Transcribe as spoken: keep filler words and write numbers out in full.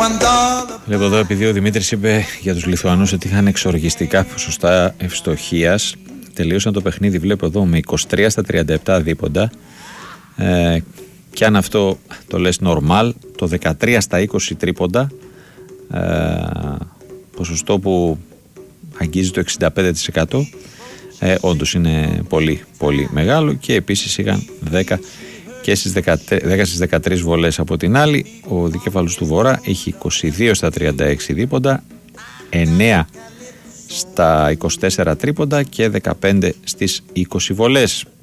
Βλέπω εδώ, επειδή ο Δημήτρης είπε για τους Λιθουανούς ότι είχαν εξοργιστικά ποσοστά ευστοχίας, τελείωσαν το παιχνίδι, βλέπω εδώ, με είκοσι τρία στα τριάντα επτά δίποντα, ε, και αν αυτό το λες normal, το δεκατρία στα είκοσι τρίποντα, ε, ποσοστό που αγγίζει το εξήντα πέντε τοις εκατό, ε, όντως είναι πολύ πολύ μεγάλο. Και επίσης είχαν δέκα και στις δέκα στις δεκατρείς βολές από την άλλη. Ο δικέφαλος του Βορρά είχε είκοσι δύο στα τριάντα έξι δίποντα, εννέα στα είκοσι τέσσερα τρίποντα και δεκαπέντε στις είκοσι βολές.